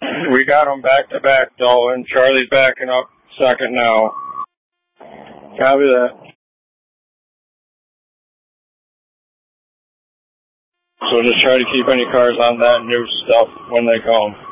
We got them back to back, though, and Charlie's backing up second now. Copy that. So just try to keep any cars on that new stuff when they come.